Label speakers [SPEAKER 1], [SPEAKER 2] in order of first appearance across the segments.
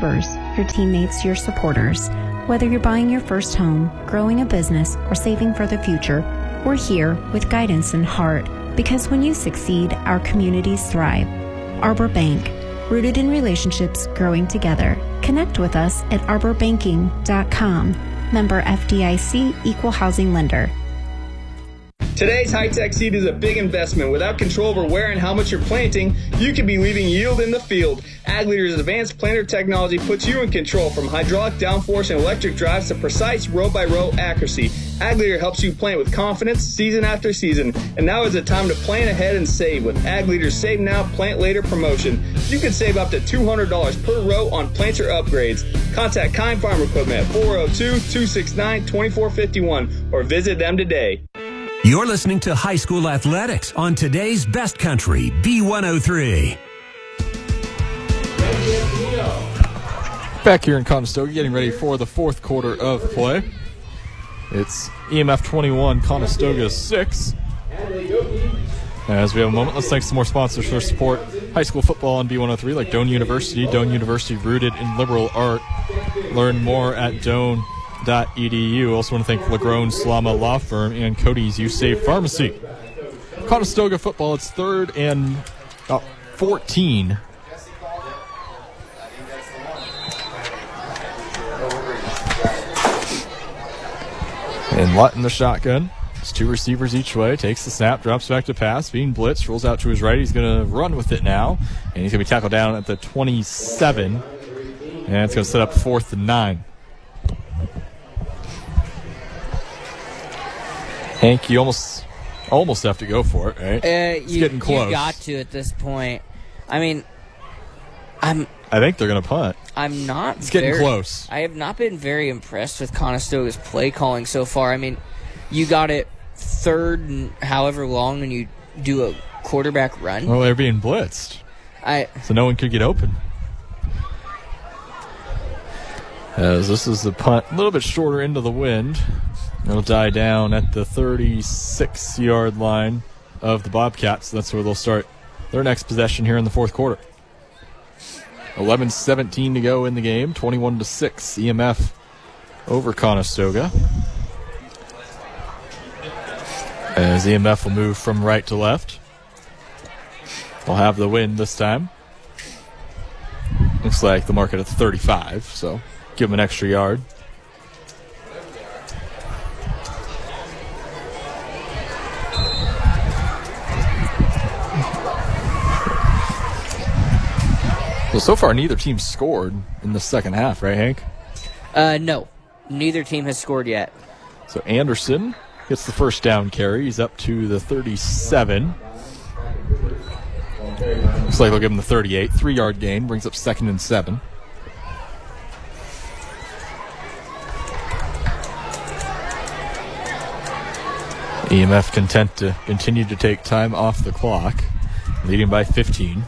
[SPEAKER 1] neighbors, your teammates, your supporters. Whether you're buying your first home, growing a business, or saving for the future, we're here with guidance and heart, because when you succeed, our communities thrive. Arbor Bank, rooted in relationships, growing together. Connect with us at arborbanking.com. Member FDIC, Equal Housing Lender.
[SPEAKER 2] Today's high-tech seed is a big investment. Without control over where and how much you're planting, you could be leaving yield in the field. Ag Leader's advanced planter technology puts you in control, from hydraulic downforce and electric drives to precise row-by-row accuracy. Ag Leader helps you plant with confidence season after season. And now is the time to plan ahead and save with Ag Leader's Save Now, Plant Later promotion. You can save up to $200 per row on planter upgrades. Contact Kind Farm Equipment at 402-269-2451 or visit them today.
[SPEAKER 3] You're listening to High School Athletics on today's Best Country, B103.
[SPEAKER 4] Back here in Conestoga, getting ready for the fourth quarter of play. It's EMF 21, Conestoga 6. As we have a moment, let's thank some more sponsors for support high school football on B103, like Doane University. Doane University, rooted in liberal art. Learn more at Doane.edu. Also want to thank Lagrone Slama Law Firm and Cody's You Save Pharmacy. Conestoga football, it's 3rd and 14. And Lutt in the shotgun. It's 2 receivers each way. Takes the snap, drops back to pass. Being blitzed, rolls out to his right. He's going to run with it now. And he's going to be tackled down at the 27. And it's going to set up 4th and 9. Hank, you almost have to go for it, right? It's getting close.
[SPEAKER 5] You got to at this point. I mean,
[SPEAKER 4] I think they're going to punt.
[SPEAKER 5] I'm not.
[SPEAKER 4] It's getting close.
[SPEAKER 5] I have not been very impressed with Conestoga's play calling so far. I mean, you got it 3rd and however long when you do a quarterback run.
[SPEAKER 4] Well, they're being blitzed. So no one could get open. As this is the punt, a little bit shorter into the wind. It'll die down at the 36-yard line of the Bobcats. That's where they'll start their next possession here in the fourth quarter. 11:17 to go in the game. 21-6 EMF over Conestoga. As EMF will move from right to left. They'll have the win this time. Looks like the mark at 35, so give them an extra yard. Well, so far, neither team scored in the second half, right, Hank?
[SPEAKER 5] No. Neither team has scored yet.
[SPEAKER 4] So Anderson gets the first down carry. He's up to the 37. Looks like they'll give him the 38. 3-yard gain, brings up 2nd and 7. EMF content to continue to take time off the clock, leading by 15.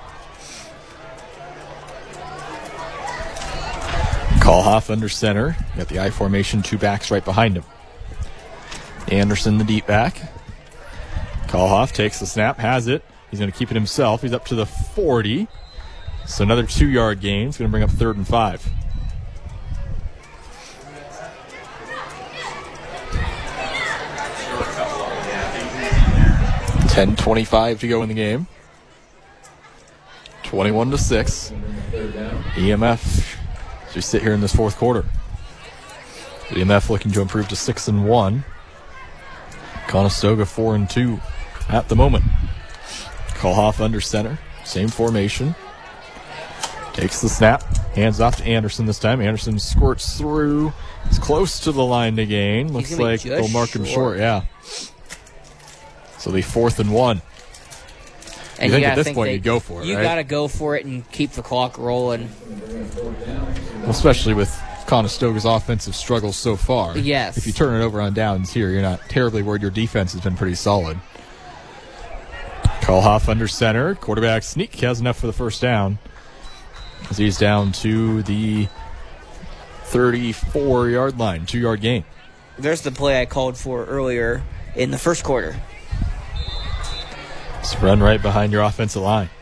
[SPEAKER 4] Kalhoff under center. Got the I formation, 2 backs right behind him. Anderson, the deep back. Kalhoff takes the snap, has it. He's going to keep it himself. He's up to the 40. So another 2-yard gain. It's going to bring up 3rd and 5. $10:25 to go in the game. 21-6. EMF as we sit here in this fourth quarter. EMF looking to improve to 6-1. Conestoga 4-2 at the moment. Kalhoff under center. Same formation. Takes the snap. Hands off to Anderson this time. Anderson squirts through. He's close to the line to gain. Looks like they'll mark him short. Yeah. So the 4th and 1. And you think at this point you'd go for it,
[SPEAKER 5] You
[SPEAKER 4] right?
[SPEAKER 5] got to go for it and keep the clock rolling.
[SPEAKER 4] Well, especially with Conestoga's offensive struggles so far.
[SPEAKER 5] Yes.
[SPEAKER 4] If you turn it over on downs here, you're not terribly worried. Your defense has been pretty solid. Kalhoff under center. Quarterback sneak has enough for the first down. As he's down to the 34-yard line. 2-yard gain.
[SPEAKER 5] There's the play I called for earlier in the first quarter.
[SPEAKER 4] Just run right behind your offensive line.